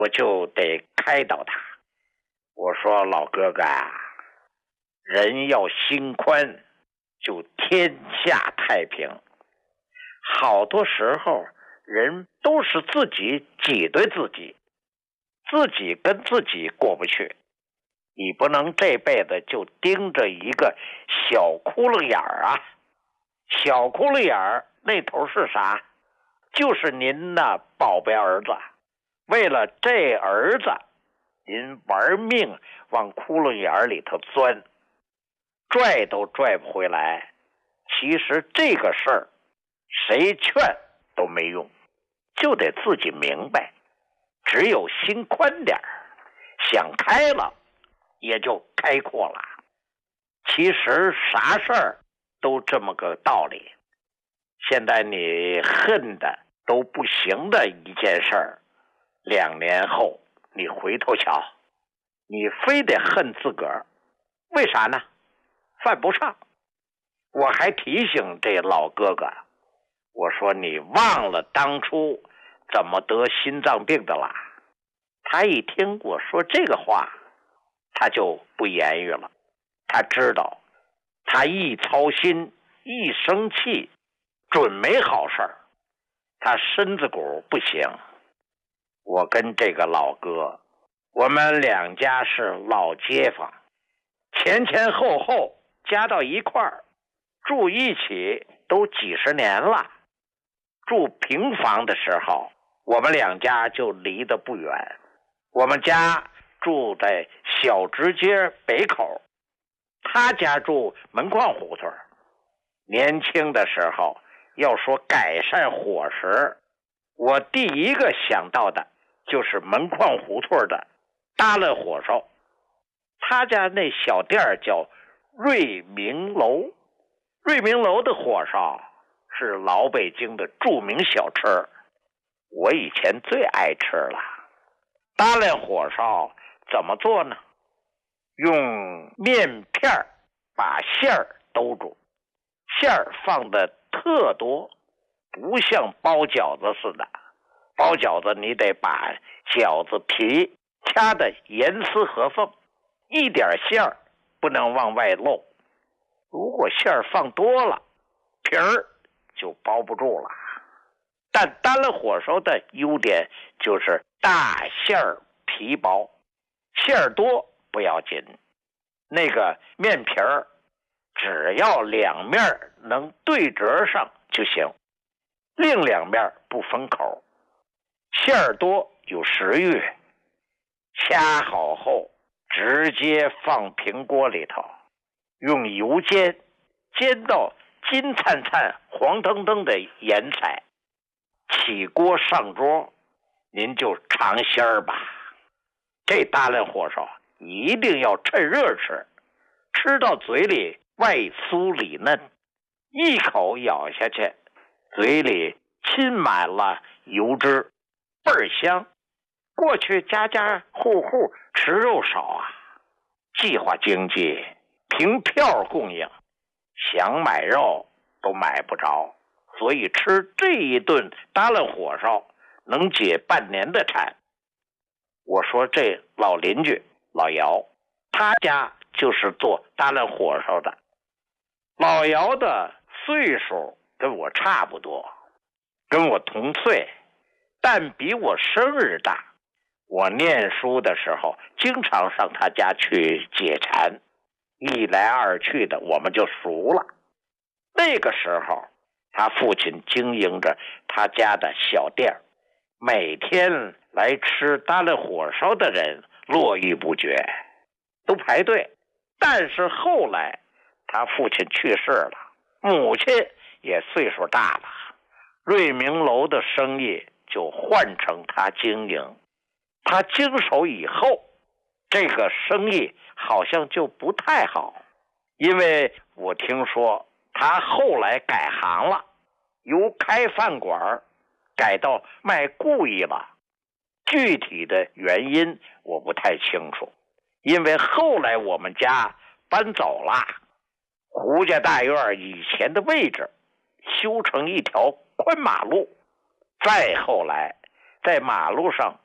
我就得开导他。我说老哥哥啊，人要心宽，就天下太平。好多时候人都是自己挤兑自己，自己跟自己过不去。你不能这辈子就盯着一个小窟窿眼儿啊！小窟窿眼儿那头是啥？就是您那宝贝儿子。为了这儿子，您玩命往窟窿眼里头钻，拽都拽不回来。其实这个事儿谁劝都没用，就得自己明白。只有心宽点儿，想开了也就开阔了。其实啥事儿都这么个道理。现在你恨的都不行的一件事儿，2年后你回头瞧，你非得恨自个儿，为啥呢？犯不上。我还提醒这老哥哥，我说你忘了当初怎么得心脏病的啦？他一听我说这个话，他就不言语了。他知道他一操心一生气准没好事儿，他身子骨不行。我跟这个老哥，我们2家是老街坊，前前后后加到一块儿住一起都几十年了。住平房的时候，我们2家就离得不远。我们家住在小直街北口，他家住门框胡同。年轻的时候要说改善伙食，我第一个想到的就是门框胡同的搭了火烧。他家那小店叫瑞明楼，瑞明楼的火烧是老北京的著名小吃，我以前最爱吃了。搭了火烧怎么做呢？用面片把馅儿兜住，馅儿放的特多，不像包饺子似的。包饺子你得把饺子皮掐得严丝合缝，一点馅儿不能往外漏。如果馅儿放多了，皮儿就包不住了。但单了火烧的优点就是大馅儿皮薄，馅儿多不要紧，那个面皮儿只要2面能对折上就行，另2面不封口。馅儿多有食欲，掐好后直接放平锅里头，用油煎，煎到金灿灿黄澄澄的颜彩。起锅上桌，您就尝鲜儿吧。这大烂火烧一定要趁热吃，吃到嘴里外酥里嫩，一口咬下去，嘴里浸满了油脂，倍儿香。过去家家户户吃肉少啊，计划经济凭票供应，想买肉都买不着，所以吃这一顿搭烂火烧能解半年的馋。我说这老邻居老姚，他家就是做搭烂火烧的。老姚的岁数跟我差不多，跟我同岁，但比我生日大。我念书的时候经常上他家去解馋，一来二去的我们就熟了。那个时候他父亲经营着他家的小店，每天来吃搭烂火烧的人络绎不绝，都排队。但是后来他父亲去世了，母亲也岁数大了，瑞明楼的生意就换成他经营。他经手以后，这个生意好像就不太好，因为我听说他后来改行了，由开饭馆改到卖故意了。具体的原因我不太清楚，因为后来我们家搬走了，胡家大院以前的位置修成一条宽马路，再后来在马路上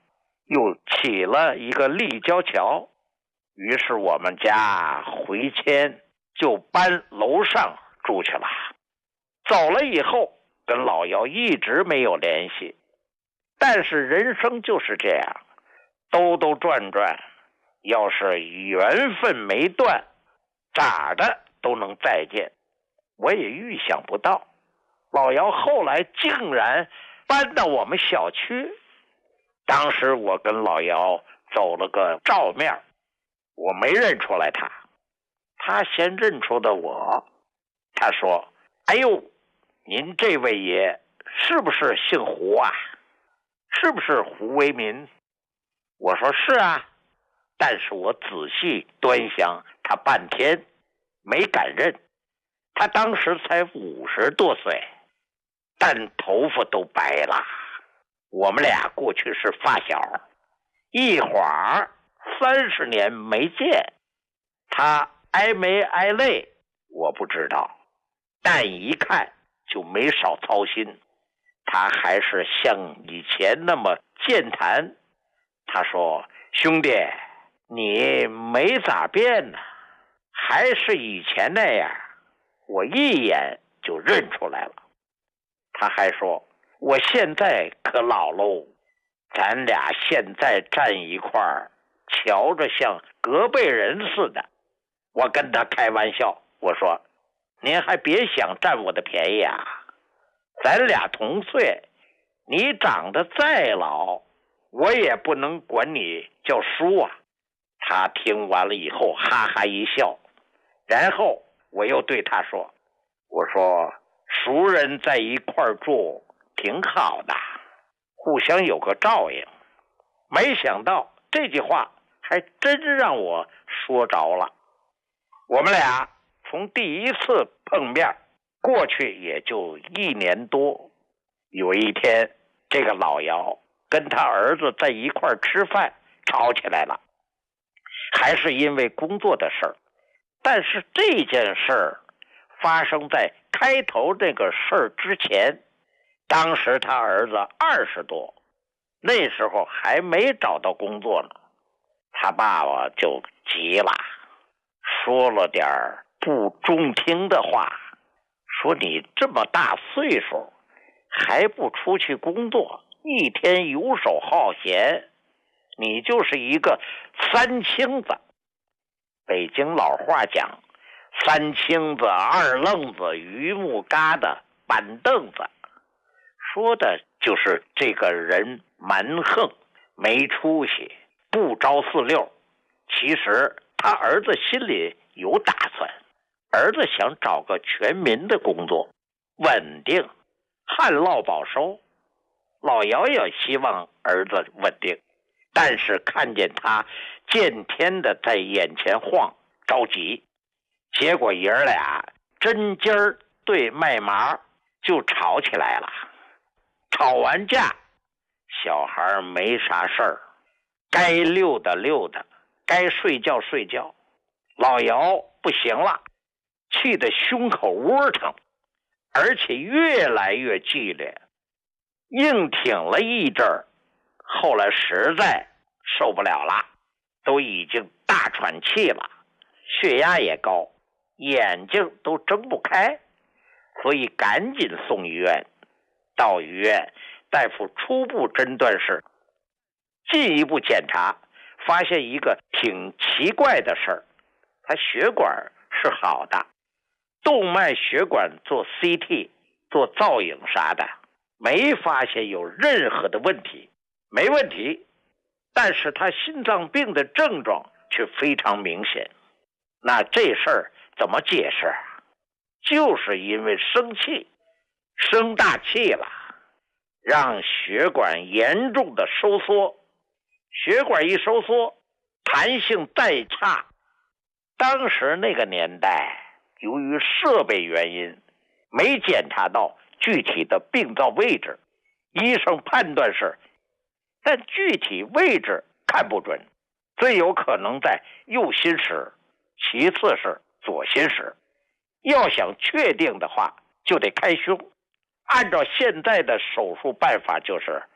又起了一个立交桥，于是我们家回迁就搬楼上住去了。走了以后，跟老姚一直没有联系。但是人生就是这样，兜兜转转，要是缘分没断，咋的都能再见。我也预想不到，老姚后来竟然搬到我们小区。当时我跟老姚走了个照面，我没认出来他，他先认出的我。他说：“哎呦，您这位爷是不是姓胡啊？是不是胡为民？”我说：“是啊。”但是我仔细端详他半天，没敢认。他当时才50多岁，但头发都白了。我们俩过去是发小，一晃30年没见，他挨没挨累我不知道，但一看就没少操心。他还是像以前那么健谈。他说：“兄弟，你没咋变呢，还是以前那样。”我一眼就认出来了。他还说：“我现在可老喽，咱俩现在站一块儿，瞧着像隔辈人似的。”我跟他开玩笑，我说：“您还别想占我的便宜啊，咱俩同岁，你长得再老，我也不能管你叫叔啊。”他听完了以后哈哈一笑，然后我又对他说：“我说熟人在一块儿住挺好的，互相有个照应。”没想到这句话还真让我说着了。我们俩从第一次碰面过去也就1年多。有一天，这个老姚跟他儿子在一块儿吃饭，吵起来了，还是因为工作的事儿。但是这件事儿发生在开头这个事儿之前。当时他儿子20多，那时候还没找到工作呢。他爸爸就急了，说了点不中听的话，说：“你这么大岁数还不出去工作，一天游手好闲，你就是一个三清子。”北京老话讲，三清子、二愣子、榆木疙瘩、板凳子，说的就是这个人蛮横，没出息，不着四六。其实他儿子心里有打算，儿子想找个全民的工作，稳定，旱涝保收。老姚也希望儿子稳定，但是看见他见天的在眼前晃，着急。结果爷儿俩针尖儿对麦麻，就吵起来了。吵完架，小孩没啥事儿，该溜达溜达，该睡觉睡觉。老姚不行了，气得胸口窝疼，而且越来越激烈，硬挺了一阵儿，后来实在受不了了，都已经大喘气了，血压也高，眼睛都睁不开，所以赶紧送医院。到医院，大夫初步诊断是，进一步检查发现一个挺奇怪的事儿，他血管是好的，动脉血管做 CT 做造影啥的，没发现有任何的问题，没问题。但是他心脏病的症状却非常明显。那这事儿怎么解释啊？就是因为生气，生大气了，让血管严重的收缩。血管一收缩，弹性再差。当时那个年代，由于设备原因，没检查到具体的病灶位置，医生判断是，但具体位置看不准，最有可能在右心室，其次是左心室。要想确定的话，就得开胸。按照现在的手术办法，就是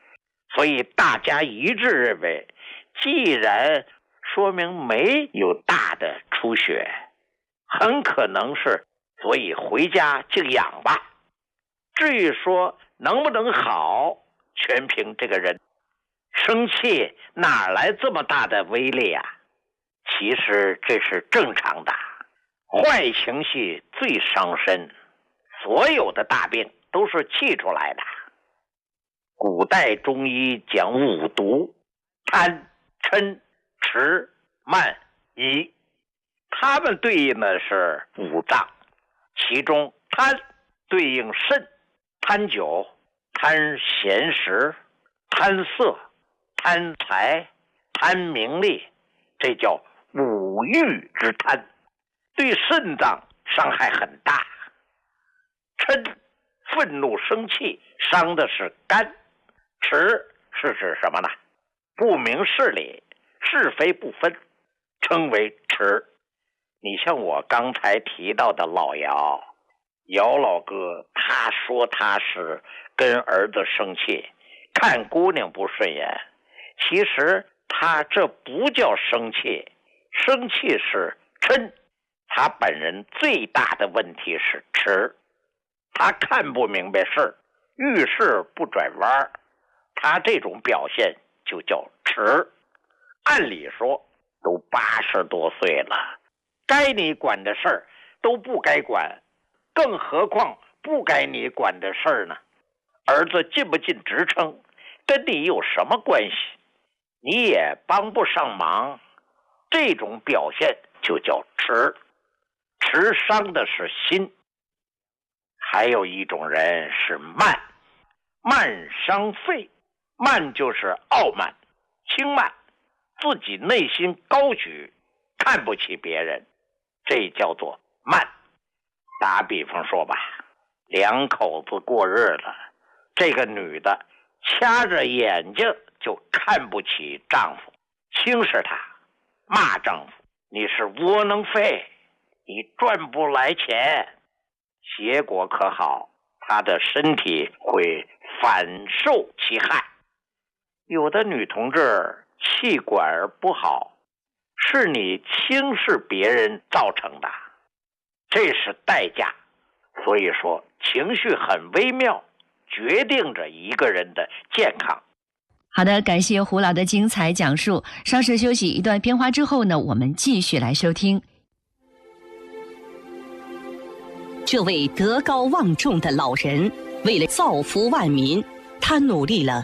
所以大家一致认为，既然说明没有大的出血，很可能是，所以回家静养吧。至于说能不能好，全凭这个人。生气哪来这么大的威力啊？其实这是正常的，坏情绪最伤身，所有的大病都是气出来的。古代中医讲五毒：贪、嗔、痴、慢、疑，它们对应的是五脏，其中贪对应肾，贪酒、贪闲食、贪色、贪财、贪名利，这叫五欲之贪，对肾脏伤害很大。嗔，愤怒生气，伤的是肝。痴是指什么呢？不明事理，是非不分，称为痴。你像我刚才提到的老姚老哥，他说他是跟儿子生气，看姑娘不顺眼，其实他这不叫生气，生气是嗔。他本人最大的问题是痴，他看不明白事，遇事不转弯，他这种表现就叫痴。按理说都80多岁了，该你管的事儿都不该管，更何况不该你管的事儿呢？儿子进不进职称跟你有什么关系？你也帮不上忙，这种表现就叫痴。痴伤的是心。还有一种人是慢，慢伤肺。慢就是傲慢、轻慢，自己内心高举，看不起别人，这叫做慢。打比方说吧，两口子过日了，这个女的掐着眼睛就看不起丈夫，轻视他，骂丈夫你是窝囊废，你赚不来钱。结果可好，她的身体会反受其害。有的女同志气管不好，是你轻视别人造成的，这是代价。所以说情绪很微妙，决定着一个人的健康。 好的，感谢胡老的精彩讲述。稍事休息一段片花之后呢，我们继续来收听。 这位德高望重的老人，为了造福万民，他努力了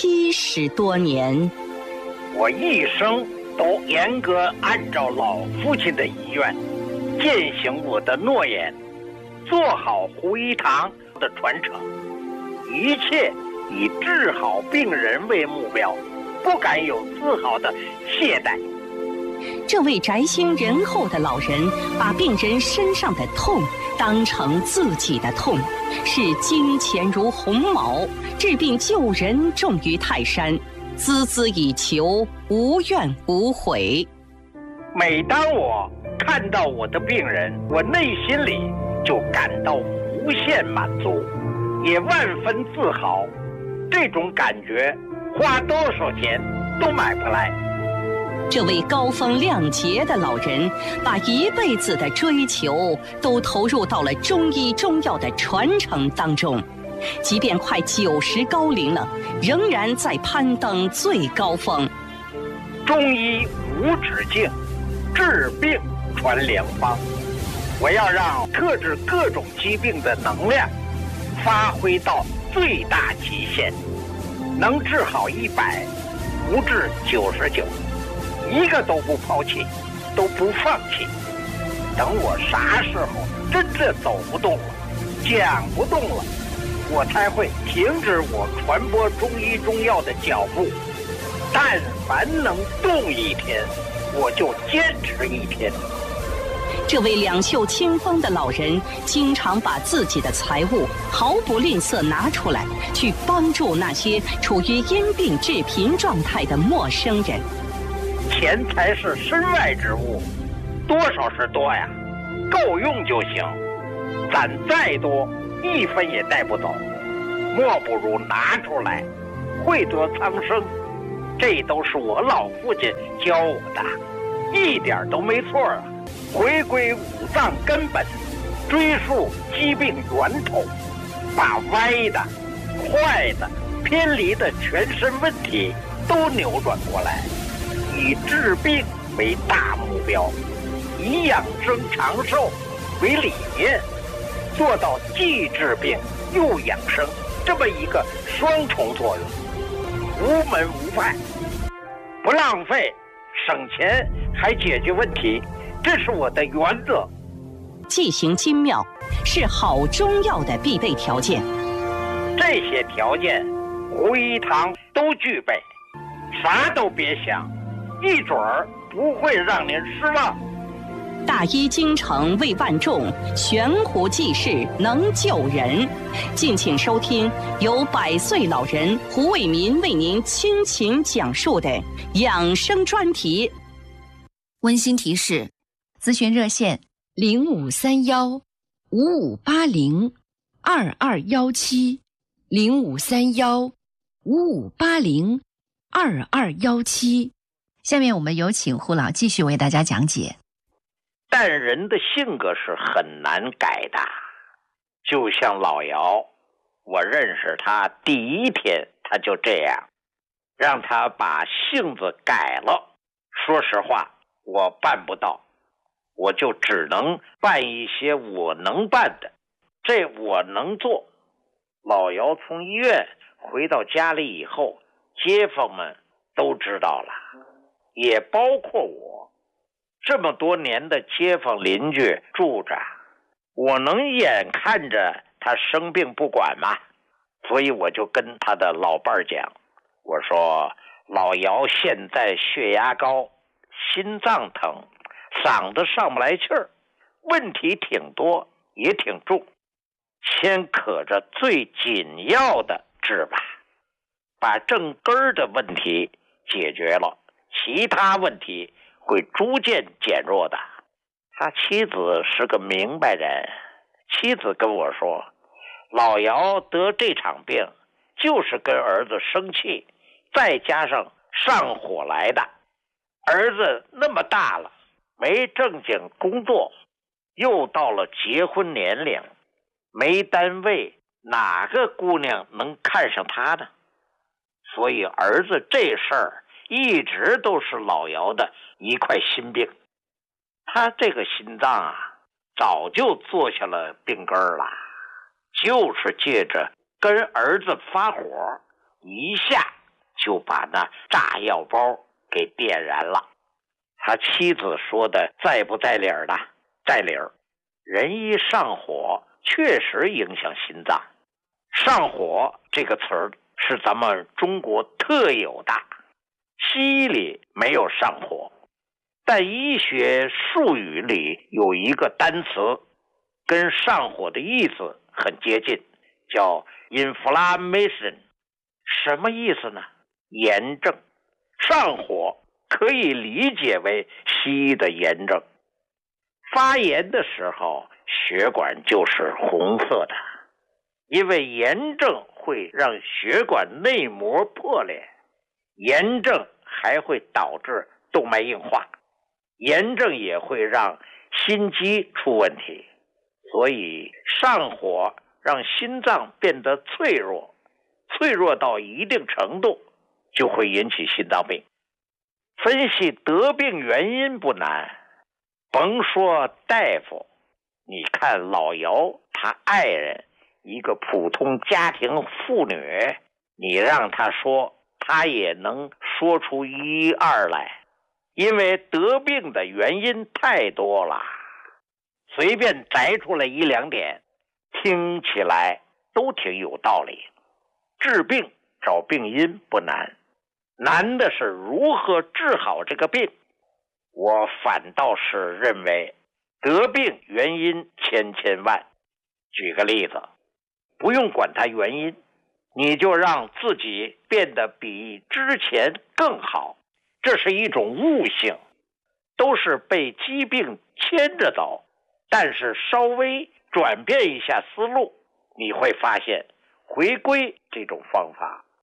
70多年。 我一生都严格按照老父亲的遗愿，践行我的诺言，做好胡一堂的传承，一切以治好病人为目标，不敢有丝毫的懈怠。 这位宅心仁厚的老人，把病人身上的痛当成自己的痛，视金钱如鸿毛，治病救人重于泰山，孜孜以求，无怨无悔。 每当我看到我的病人，我内心里就感到无限满足，也万分自豪。这种感觉花多少钱都买不来。 这位高风亮节的老人，把一辈子的追求都投入到了中医中药的传承当中，即便快90高龄了，仍然在攀登最高峰。 中医无止境，治病传良方。我要让克制各种疾病的能量发挥到最大极限，能治好100，不治99，一个都不抛弃，都不放弃。等我啥时候真的走不动了，讲不动了，我才会停止我传播中医中药的脚步。但凡能动一天，我就坚持1天。 这位两袖清风的老人，经常把自己的财物毫不吝啬拿出来，去帮助那些处于因病致贫状态的陌生人。 钱财是身外之物，多少是多呀，够用就行。攒再多，1分也带不走，莫不如拿出来惠泽苍生，这都是我老父亲教我的，一点都没错啊！回归五脏根本，追溯疾病源头，把歪的、坏的、偏离的全身问题都扭转过来，以治病为大目标，以养生长寿为理念，做到既治病又养生这么一个双重作用，无门无派，不浪费，省钱还解决问题，这是我的原则。 剂行精妙是好中药的必备条件， 这些条件胡一堂都具备，啥都别想，一准儿不会让您失望。 大医精诚为万众，悬壶济世能救人。敬请收听由100岁老人胡卫民为您倾情讲述的养生专题。 温馨提示：咨询热线0531-5580，0531-5580-2217。下面我们有请胡老继续为大家讲解。 但人的性格是很难改的，就像老姚，我认识他第一天他就这样，让他把性子改了，说实话我办不到，我就只能办一些我能办的，这我能做。老姚从医院回到家里以后，街坊们都知道了，也包括我。这么多年的街坊邻居住着，我能眼看着他生病不管吗？所以我就跟他的老伴儿讲，我说老姚现在血压高，心脏疼，嗓子上不来气儿，问题挺多也挺重，先可着最紧要的治吧，把正根儿的问题解决了，其他问题会逐渐减弱的。他妻子是个明白人，妻子跟我说，老姚得这场病就是跟儿子生气，再加上上火来的。儿子那么大了，没正经工作，又到了结婚年龄，没单位，哪个姑娘能看上他呢？所以儿子这事儿一直都是老姚的一块心病。他这个心脏啊，早就坐下了病根了，就是借着跟儿子发火，一下就把那炸药包给点燃了。他妻子说的在不在理儿的？在理儿。人一上火，确实影响心脏。上火这个词儿是咱们中国特有的，西医里没有上火，但医学术语里有一个单词跟上火的意思很接近，叫 inflammation。 什么意思呢？炎症。上火可以理解为西医的炎症。发炎的时候血管就是红色的，因为炎症会让血管内膜破裂，炎症还会导致动脉硬化，炎症也会让心肌出问题。所以上火让心脏变得脆弱，脆弱到一定程度就会引起心脏病。分析得病原因不难，甭说大夫，你看老姚他爱人，一个普通家庭妇女，你让他说，他也能说出一二来，因为得病的原因太多了，随便摘出来一两点，听起来都挺有道理。治病找病因不难，难的是如何治好这个病。我反倒是认为得病原因千千万。举个例子，不用管它原因，你就让自己变得比之前更好，这是一种悟性，都是被疾病牵着走。但是稍微转变一下思路，你会发现回归这种方法，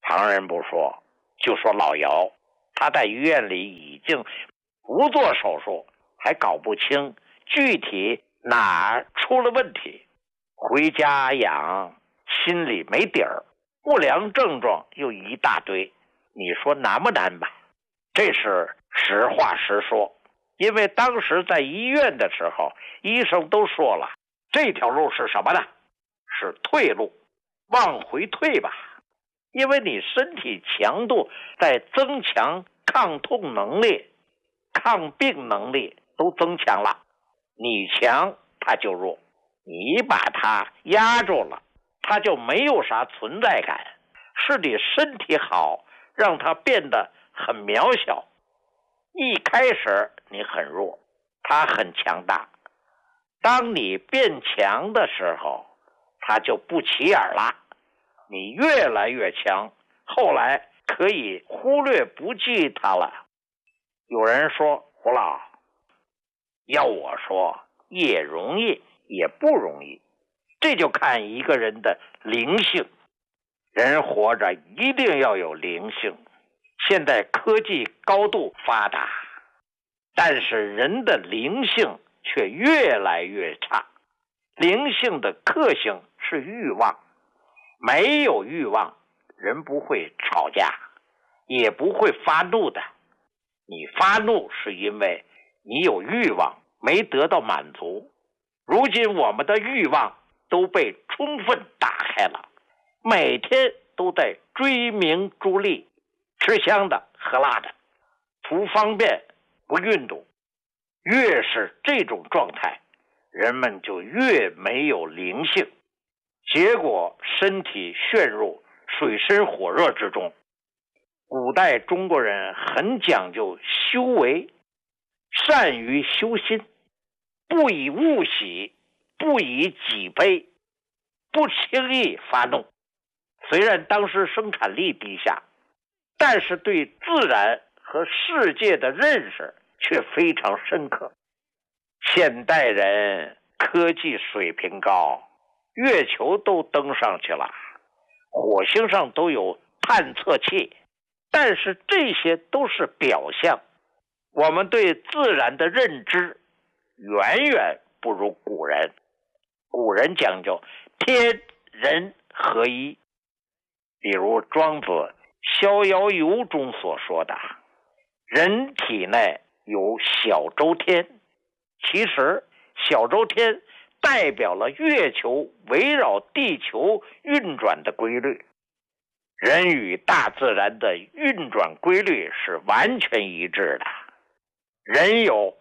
旁人不说，就说老姚他在医院里已经不做手术，还搞不清具体哪出了问题，回家养心里没底儿，不良症状又一大堆，你说难不难吧？这是实话实说，因为当时在医院的时候，医生都说了，这条路是什么呢？是退路，往回退吧，因为你身体强度在增强，抗痛能力、抗病能力都增强了，你强它就弱，你把它压住了，它就没有啥存在感，是你身体好让它变得很渺小。一开始你很弱，它很强大，当你变强的时候，它就不起眼了，你越来越强，后来可以忽略不计它了。有人说，胡老，要我说也容易也不容易，这就看一个人的灵性。人活着一定要有灵性。现在科技高度发达，但是人的灵性却越来越差。灵性的克星是欲望，没有欲望，人不会吵架，也不会发怒的。你发怒是因为你有欲望没得到满足，如今我们的欲望都被充分打开了，每天都在追名逐利，吃香的喝辣的，图方便不运动。越是这种状态，人们就越没有灵性，结果身体陷入水深火热之中。古代中国人很讲究修为，善于修心，不以物喜，不以己悲，不轻易发怒。虽然当时生产力低下，但是对自然和世界的认识却非常深刻。现代人科技水平高，月球都登上去了，火星上都有探测器，但是这些都是表象，我们对自然的认知远远不如古人。古人讲究天人合一，比如庄子《逍遥游》中所说的，人体内有小周天，其实小周天代表了月球围绕地球运转的规律。人与大自然的运转规律是完全一致的。人有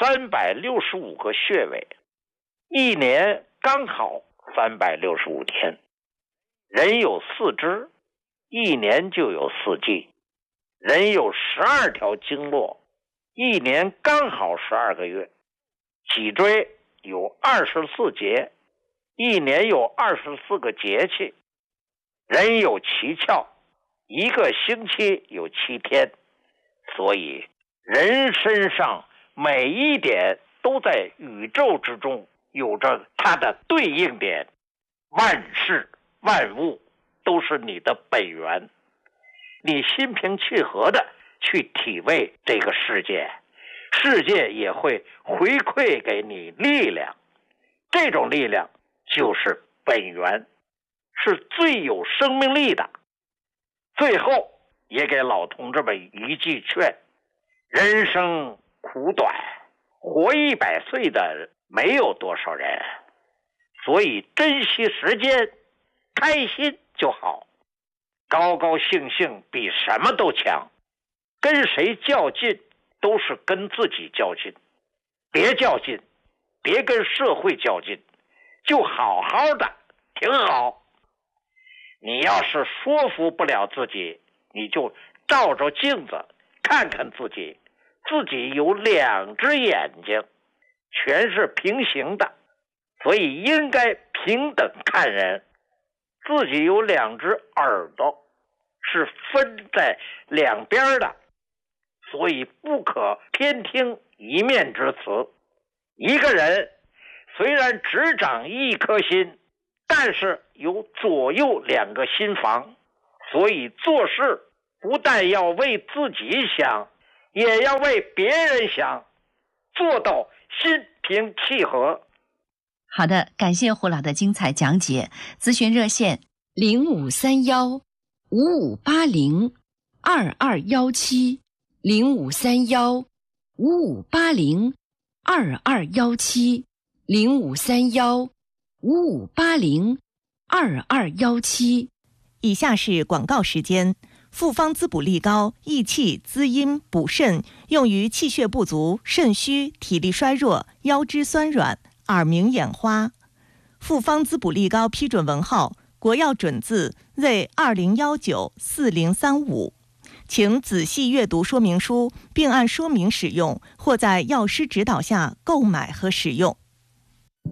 365个穴位，一年刚好365天。人有4肢，一年就有4季。人有12条经络，一年刚好12个月。脊椎有24节，一年有24个节气。人有7窍，一个星期有7天。所以人身上每一点都在宇宙之中有着它的对应点，万事万物都是你的本源。你心平气和的去体味这个世界，世界也会回馈给你力量，这种力量就是本源，是最有生命力的。最后也给老同志们一句劝，人生苦短，活100岁的没有多少人，所以珍惜时间，开心就好，高高兴兴比什么都强。跟谁较劲都是跟自己较劲，别较劲，别跟社会较劲，就好好的挺好。你要是说服不了自己，你就照照镜子看看自己，自己有2只眼睛，全是平行的，所以应该平等看人。自己有2只耳朵，是分在两边的，所以不可偏听一面之词。一个人虽然只长1颗心，但是有左右2个心房， 所以做事不但要为自己想，也要为别人想，做到心平气和。 好的，感谢胡老的精彩讲解。咨询热线 0531-5580，2217，0531-5580，2217。以下是广告时间。复方滋补力高，益气滋阴补肾，用于气血不足、肾虚、体力衰弱、腰肢酸软、耳鸣眼花。复方滋补力高批准文号，国药准字为20194035，请仔细阅读说明书，并按说明使用，或在药师指导下购买和使用。